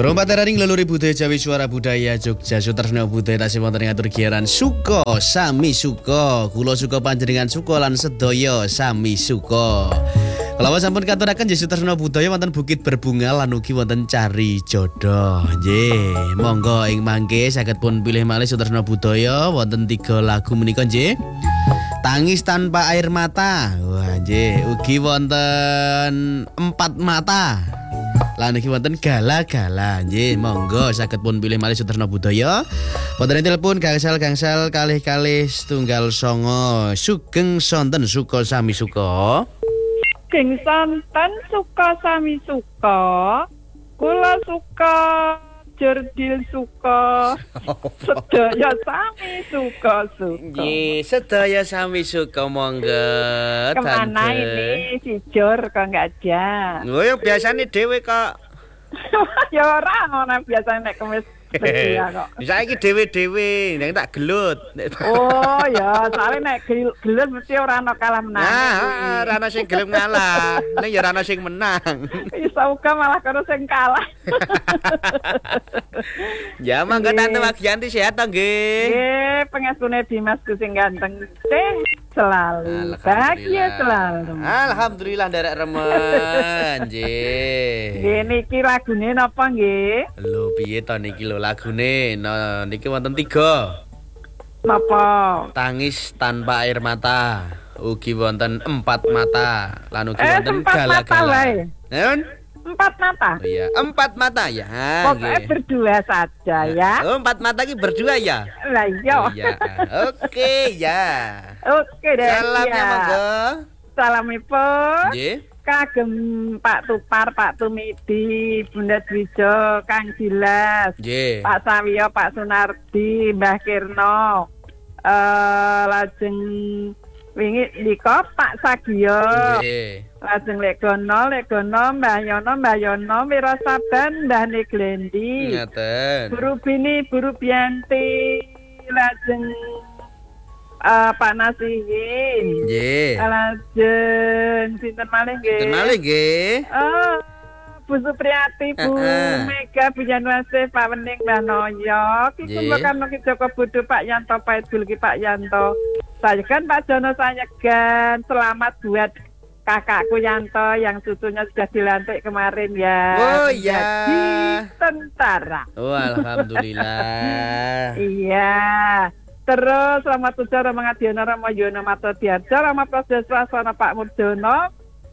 Perompat teraring leluhur budaya Jawi suara budaya Jogja Sutresna budaya tasih wonten ngatur giaran suka sami suka kula suka panjenengan suka lan sedaya sami suka. Kala sampun katuraken nggih Sutresna budaya wonten Bukit Berbunga lan ugi wonten Cari Jodoh. Nggih, monggo ing mangke saged pun pilih malih Sutresna budaya wonten 3 lagu menika nggih. Tangis Tanpa Air Mata. Wah, nggih, ugi wonten Empat Mata. Lan iki wonten Gala-gala. Nggih, monggo saged pun pilih malih Sutresna budaya. Wonten telepon gangsal-gangsal kalih-kalih setunggal songo. Sugeng sonten suka sami suka. Sugeng sonten suka sami suka. Kula suka Jerdil suka. Sedaya sami suka. Nggih, sedaya sami suka monggo. Kemana ini si Jor kok nggak ada? Oh, yang biasanya dewe kok. Ya ora ngono biasane nek kemis berdua kok. Saiki dewe-dewe, nek tak gelut. Oh ya, soalnya nek gelut mesti ora ana kalah menang. Nah, ora ana sing gelem ngalah. Nek ya ora ana sing menang. Isa uga malah karo sing kalah. Ya mangga Tante Wagianti sehat to nggih. Nggih, pengestune Dimasku sing ganteng selalu. Bahagia selalu. Alhamdulillah nderek remen. Nggih. Nggih niki lagune napa nggih? Lho piye to niki lho lagune? Nah, niki wonten 3. Napa? Tangis Tanpa Air Mata. Ugi wonten Empat Mata. Lan ugi wonten Gala-gala. Nun? 4 mata. Oh iya, 4 mata ya. Pokoknya berdua saja ya. Oh, 4 mata ki berdua ya? Lah iya. Oh, iya. Oke ya. Oke deh. Salamnya monggo. Salamipun. Nggih. Kagem Pak Tupar, Pak Tumidi, Bunda Dwijo, Kang Jilas, Nggih. Pak Sawiyo, Pak Sunardi, Mbah Kirno, lajeng wingi nika Pak Sagiyo. Nggih. Lajeng Legono, Mbah Yono, Wira Saban, Mbah Neglendi. Ngaten. Buru Bini, Buru Bianti, lajeng Pak Nasihin. Nggih. Lajeng sinten malih nggih? Sinten malih nggih? Bu Supriyati, Bu Mega, Bu Yanwase, Pak Wening, Mbah Noyo. Ki kula kan Ki Joko Budu, Pak Yanto, Pak Idul ki Pak Yanto. Saya kan Pak Jono Sayegan. Selamat buat kakakku Yanto yang cucunya sudah dilantik kemarin ya. Oh iya. Jadi tentara. Oh alhamdulillah. Iya. Terus Rama Tuja, Rama Ngadiono, Rama Yono, Mato Diarjo, Rama Prasetya, Sono Pak Murjono.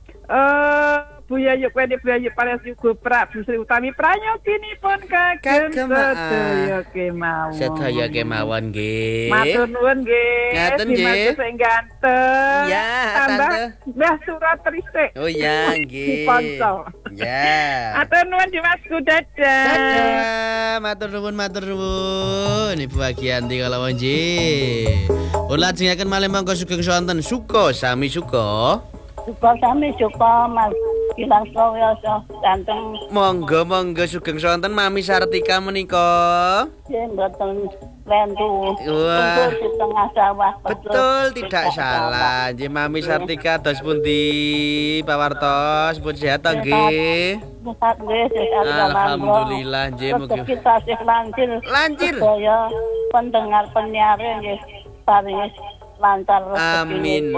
Buya Yuk Wedi, Buya Yuk Pales Yugo Prak, Bu Sri Utami Pranyoginipun kagem sedaya kemawon. Sedaya kemawon nggih. Matur nuwun nggih. Ngaten nggih. Sing ganteng. Ya, tambah Tante. Mbah Surat Trisik. Oh ya nggih. Sponsor. Ya. Matur nuwun Dimasku, dadah. Dadah, matur nuwun. Ibu Agianti kalau nggih. Ulah jenengan malih monggo sugeng sonten suka sami suka. Suka sami suka Mas Gilang Soyo ganteng. Monggo sugeng sonten Mami Sartika menika. Yen mboten lentu. Wah. Di tengah sawah. Betul, tidak salah. Nggih Mami Sartika dos pundi Pak Wartos, pun sehat to nggih. Sehat nggih, sehat. Alhamdulillah nggih mugi. Kita sih lancir. Lancir. Saya pendengar penyiar nggih paring lancar Amin.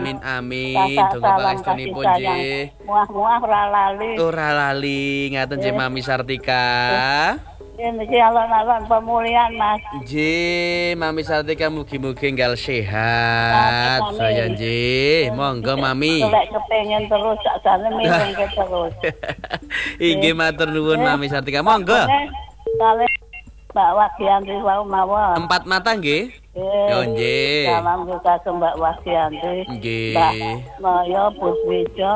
Tunggu pangestunipun nggih. Muah-muah Ora lali ngaten nggih Mami Sartika. Ini alon-alon pemulihan Mas. Nggih, Mami Sartika mugi-mugi enggal sehat. Saya nggih, monggo Mami. Lek kepengin terus sakjane mireng terus. Inggih matur nuwun Mami Sartika. Monggo. Kale Mbak Wagianti wau mawon. 4 mata nggih. Yo nggih. Salam kita ke Mbak Wagianti. Nggih. Mbak Noyo, Bu Dwijo,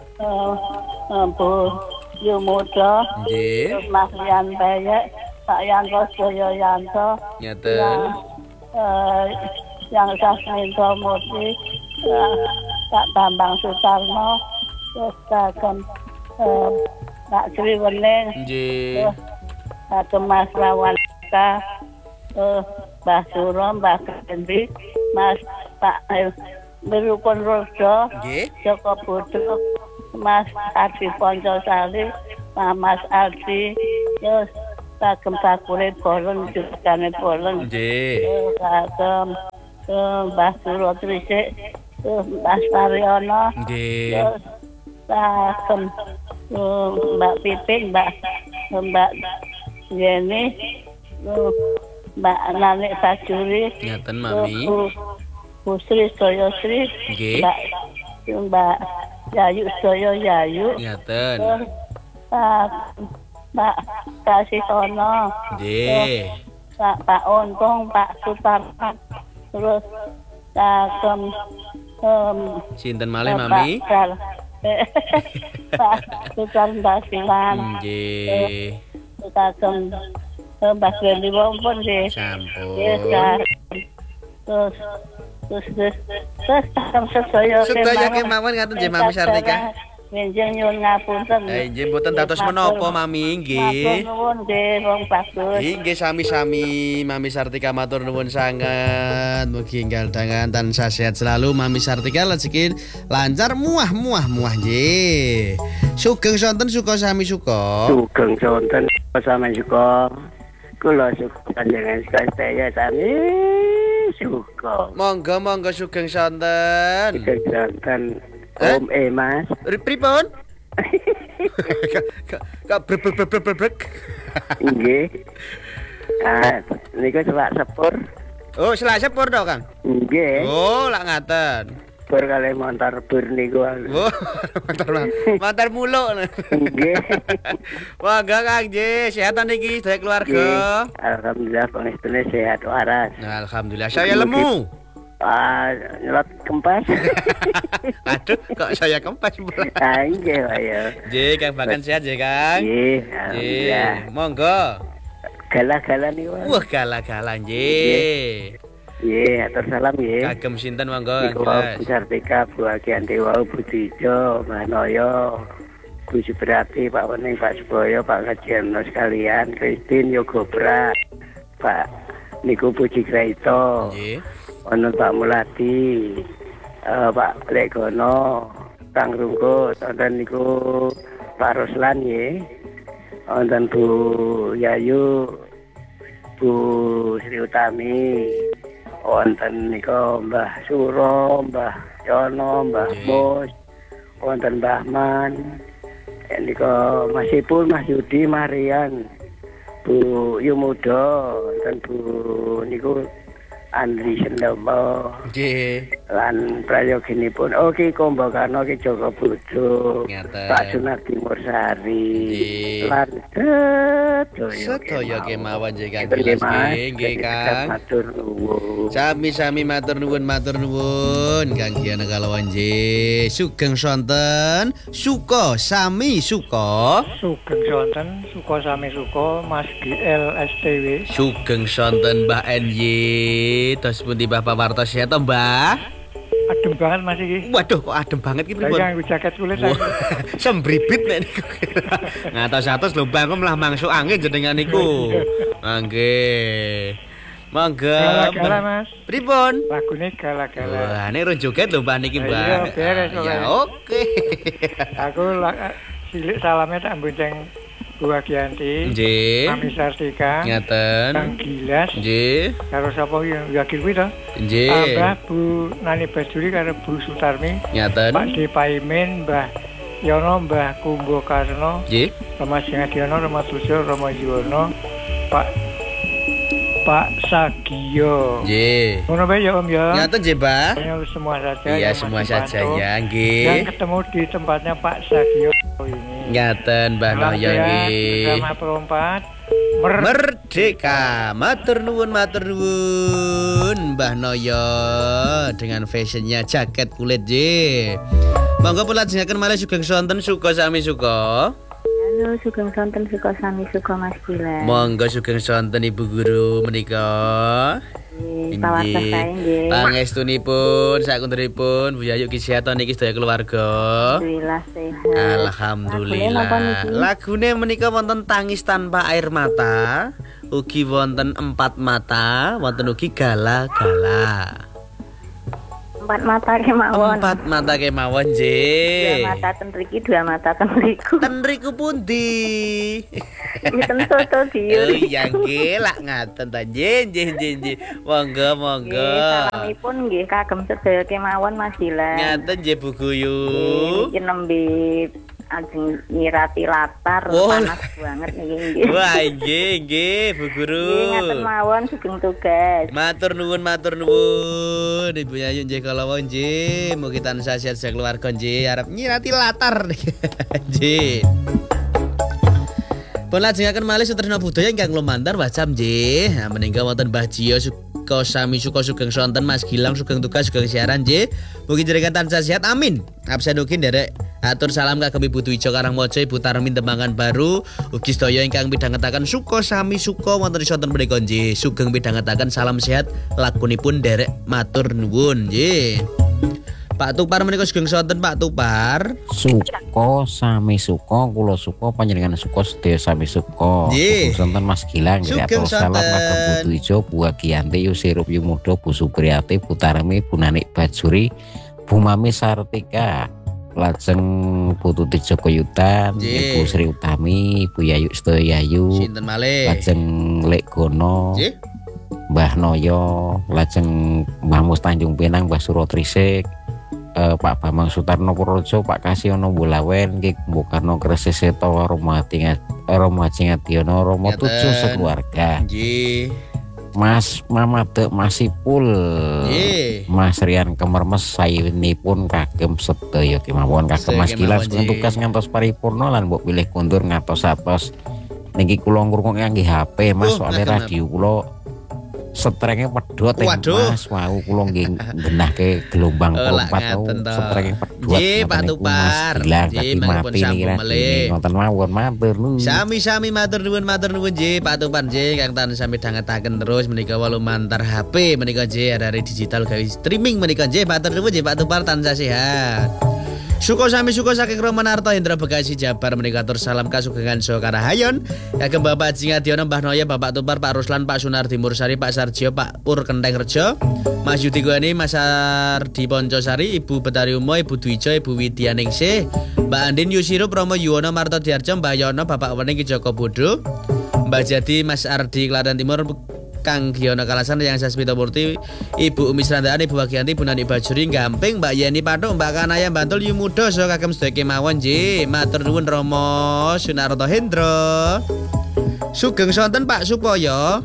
Bu Yumudo, Nggih. Mas Yan Bayek, Pak Yanto Suryo Yanto, Nyeten. yang Sasminto Murti, Pak Bambang Sutarno, terus Pak Sri Wening, Nggih. Mas Rawanka, Mbah Suro, Mbah Kendi, Mas Pak Berukun Rojo, Nggih. Joko Budu, Mas Adi Poncosari, Mas Aldi, terus kagem sakure bolon jurkane bolon. Nggih. Kagem Mbah Suro Trisik, Mbah Saryono. Nggih. Terus kagem Mbak Pipin, Mbak Yeni, Mbak Nanik Sajuri. Ngaten Mami. Bu Sri Soyo Sri. Nggih. Mbak Yayu Soyo Yayu. Ngaten. Terus Mbak Kasih Tono. Nggih. Pak Untung, Pak Sutarman. Terus kagem Sinten malih Mami? Pak Sutarman Basilan. Nggih. Kagem Mbak Geli Wompun nggih. Sampun. Terus kagem sedaya kemawon ngaten nggih Mami Sartika. Njenengan nyuwun ngapunten. Nggih mboten dados menapa Mami nggih. Nuwun nggih wong bagus. Nggih sami-sami Mami Sartika matur nuwun sangat. Mugi enggal dangan tansah sehat selalu Mami Sartika rezeki lancar muah nggih. Sugeng sonten suka sami suka. Sugeng sonten sami suka. Kula suka panjenengan sedaya sami suka. Monggo sugeng sonten. Sugeng sonten. Om Mas. Pripun? Kak brek. Nggih. Niku selak sepur. Oh, selak sepur to, Kang? Nggih. Oh, lak ngaten. Sepur kali montor bur niku. Oh, montor muluk. Nggih. Monggo Kang nggih, sehatan iki sedaya keluarga. Alhamdulillah pangestune sehat waras. Nah, alhamdulillah saya lemu. Nyelot kempas. Aduh, kok saya kempas pula. Nggih, ayo. Nggih, Kang Bakan sehat ya, Kang? Nggih, alhamdulillah. Monggo. Gala-gala niku. Wah, gala-gala nggih. Nggih, atur salam nggih. Kagem sinten monggo, Iku Bu Sartika, Bu Agianti wau, Bu Dijo, Mbah Noyo, Bu Subrati, Pak Wening, Pak Suboyo, Pak Kajiano sekalian, Kristin, Yogo Bra, Pak niku Bu Jigraito. Nggih. Ono Pak Muladi, Pak Legono, Kang Rungkut, wonten niku Pak Ruslan nggih. Wonten Bu Yayu, Bu Sri Utami, wonten niku Mbah Suro, Mbah Jono, Mbah Bos, wonten Mbah Man, niku Mas Ipul, Mas Yudi, Mas Rian, Bu Yumudo, wonten Bu niku Andri Sendomo. Nggih. Lan prayoginipun Ki Kumbakarna, Ki Joko Budo, Pak Sunardi Mursari. Lan sedaya kemawon nggih Kang. Nggih Kang. Matur nuwun. Sami-sami matur nuwun Kang Giana kalawan nggih. Sugeng sonten, suka sami suka. Sugeng sonten, suka sami suka Mas GL STW. Sugeng sonten Mbah NY. Tos pundi Mbah Pawarto sehat to Mbah? Adem banget Mas iki. Waduh kok adem banget iki pripun? Saya nganggo jaket kulit. Sembribit nek niku. Ngatos-atos lho Mbah kok malah mangsuk angin jenengan niku. Nggih. Monggo. Gala-gala Mas. Pripun? Lagune gala-gala. Wah, nek ro joget lho Mbah niki Mbah. Iya, beres kok. Ya oke. Aku cilik salame tak bonceng Bu Agianti. Nggih. Mami Sartika. Ngaten. Kang Gilas. Nggih. Karo sapa ya kuwi to? Nggih. Mbah Bu Nani Basuri karo Bu Sutarmi. Ngaten. Pak De Paimin, Mbah Yono, Mbah Kumbakarna. Nggih. Rama Singadiano, Rama Tusyo, Rama Yuwono, Pak Sagio. Nggih. Ngono bae ya Om ya. Ngaten nggih Mbah. Semua saja. Iya, yang semua masih saja pantau. ya, nggih. Yang ketemu di tempatnya Pak Sagio ini. Ngaten Mbah Noyo nggih. Drama perempat. Merdeka. Matur nuwun Mbah Noyo dengan fashionnya jaket kulit nggih. Monggo pelajengaken malih sugeng sonten suka sami suka. Halo, sugeng sonten suka sami suka Mas Gilang. Monggo sugeng sonten Ibu Guru menika. Pawartos sae nggih. Pangestunipun sakunturipun Bu Yayu Kisiato niki sedaya keluarga. Alhamdulillah sehat. Alhamdulillah. Lagune menika wonten tangis tanpa air mata, ugi wonten empat mata, wonten ugi gala-gala. Empat mata kemawon. Empat mata kemawon Dua nggih. mata ten mriki, dua mata ten mriku. Ten riku pundi? Mboten soto Oh diur. iya nggih lak ngaten ta nggih. Monggo monggo. Nggih, salamipun nggih kagem sedaya kemawon Mas Gilang. Ngaten nggih Bu Guyu. Niki nembe ajeng nyirati latar Oh. panas banget niki nggih. Wah nggih Bu Guru. Nggih ngaten mawon sugeng tugas. Matur nuwun Ibu Yayu nggih kalawa nggih mugi tansah sehat keluarga nggih arep nyirati latar nggih. Pun lajengaken malih Sutresna Budaya ingkang lumantar wacam nggih. Nah, meninggal wonten Mbah Jio Suko Sami Suko sugeng sonten Mas Gilang sugeng tugas sugeng siaran nggih. Mugi jenengan tansah sehat amin. Absen ugi nderek atur salam kagem Ibu Dwijo Karangmojo Ibu Tarmin Tembangan Baru ugi sedaya ingkang midhangetaken Suko Sami Suko wonten sonten menika nggih. Sugeng midhangetaken salam sehat lakunipun nderek matur nuwun nggih. Pak Tupar menika sugeng sonten Pak Tupar. Suko sami suko kula suko panjenengan suko sedaya sami suko. Nggih. Sonten Mas Gilang Sugeng atur salam sonten. kagem Bu Dwijo, Bu Agiyanti, Yusirup Yumudo, Bu Supriyati, Bu Tarmi, Bu Nanik Bajuri, Bu Mami Sartika. Lajeng Bu Tuti Joko Yutan, Nggih. Ibu Sri Utami, Ibu Yayu sedaya Yayu. Sinten malih? Lajeng Lek Gono, Nggih. Mbah Noyo, lajeng Mbah Mus Tanjung Pinang, Mbah Surotrisik, Pak Bambang Sutarno Purworejo, Pak Kasyono Bulawen, Ki Bukarno Kreseseto, Romo Haji Ngadiono, Romo Ngeten. Tujuh sekeluarga, Nggih. Mas Mamade Masipul, Nggih. Mas Rian Kemermes sayunipun kagem sedaya kemawon kagem Sedaya Mas Gilang kemawon, sugeng nggih. tugas ngantos paripurna lan mbok pilih kundur ngantos niki kula ngrungokne ngangge HP Mas soalnya ngagem radio kula setrenge pedhot Waduh. Mas wau kula nggih genahke gelombang Oh, lak 4 wau ngaten to. setrenge pedhot Nggih, Pak ngoten niku, Tupar. Mas Gilang Nggih, dadi mangkepun mati sambung niki malih. ngoten mawon matur nuwun. Sami-sami matur nuwun nggih Pak Tupar nggih kang tansah midhangetaken terus menika walu mantar HP menika nggih dari digital gawe streaming menika nggih matur nuwun nggih Pak Tupar tansah sehat. Suko sami suko saking Romanarto Hendra Bekasi Jabar menika atur salam kasugengan saha karahayon kagem Bapak Haji Ngadiono Mbah Noya Bapak Tupar Pak Ruslan Pak Sunardi Mursari Pak Sarjio Pak Pur Kenteng Rejo Mas Yudi Guani Mas Ardi Poncosari Ibu Betari Umo Ibu Dwijo Ibu Widya Ningsih Mbak Andin Yusirup Romo Yuwono Marto Diarjo Mbak Yono Bapak Wening Ki Joko Bodo Mbak Jadi Mas Ardi Klaten Timur Kang Giono Kalasan yang Sasmito Murti Ibu Umi Serandaan Ibu Wagianti Ibu Nani Bajuri Gamping Mbak Yeni Patok Mbak Kanaya Bantul Yumudo so kagem sedaya kemawon nggih matur nuwun Romo Sunarto Hendro sugeng sonten Pak Supoyo.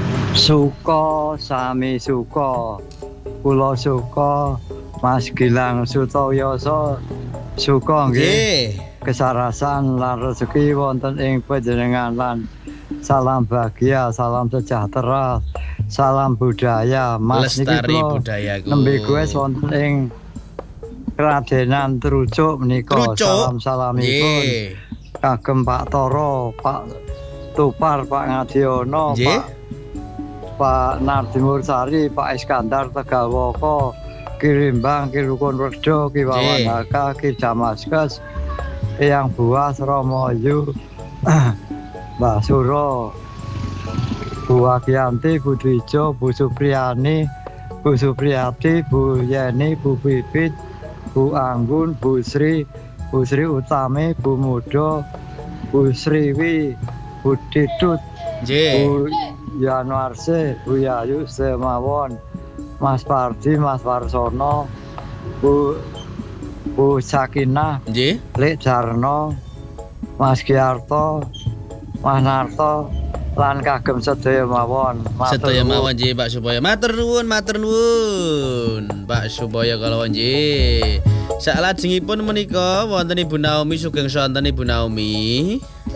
Suko sami suko kula suko Mas Gilang Sutoyoso suko nggih Nggih. kesarasan lan rezeki wonten ing panjenengan lan salam bahagia, salam sejahtera, salam budaya. Mas niki Lestari kula budayaku. nembe kuwi wonten ing Kradenan Trucuk menika. Trucuk. Salam-salamipun Nggih. kagem Pak Toro, Pak Tupar, Pak Ngadiono, Nggih. Pak Nardi Mursari, Pak Iskandar Tegawoko, Ki Rimbang, Ki Rukun Rejo, Ki Wawanaka, Ki Damaskus, Eyang Buas, Romoyu, Mbak Suro, Bu Agiyanti, Bu Dwijo, Bu Supriyani, Bu Supriyati, Bu Yeni, Bu Bibit, Bu Anggun, Bu Sri Utami, Bu Mudo, Bu Sriwi, Bu Didut, Nggih. Bu Yanwarse, Bu Yayu Semawon, Mas Pardi, Mas Warsono, Bu Sakinah, Nggih. Lek Jarno, Mas Giarto, Mas Narto, lan kagem sedaya mawon. Matur Sedaya nuwun. mawon nggih Pak Supoyo. Matur nuwun Pak Supoyo kalawan nggih. Salajengipun menika wonten Ibu Naomi sugeng sonten Ibu Naomi.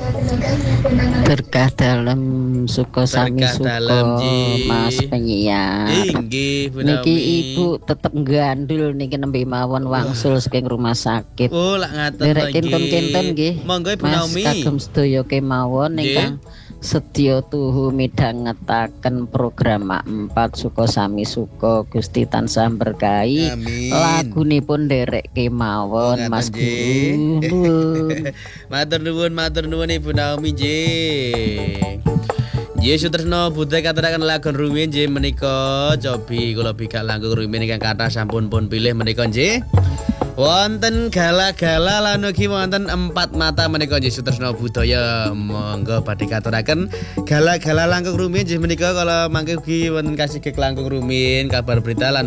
Berkah dalam suko sami Berkah suko dalam, Ji. Mas penyiar. Inggih Bu Naomi. Niki ibu tetep gandul niki nembe mawon wangsul saking rumah sakit. Oh, lak ngaten to Derek kinten-kinten nggih. Monggo Ibu Mas Naomi. kagem sedaya kemawon Nggih. ingkang sedya tuhu midhangetaken program Mak 4 suko sami suko Gusti tansah berkahi. Amin. Lagunipun derek kemawon Oh, Mas ngaten, nggih. Guru. Matur nuwun Ibu Naomi nggih. Nggih Sutresno Budhe katuraken lagon rumiyin nggih menika cobi kula bikak langkung rumiyin ingkang kathah sampun pun pilih menika nggih. Wonten gala-gala lan ugi wonten 4 mata menika nggih Sutresno Budaya monggo badhe katuraken gala-gala langkung rumiyin nggih menika kala mangke ugi wonten kasih langkung rumiyin kabar berita lan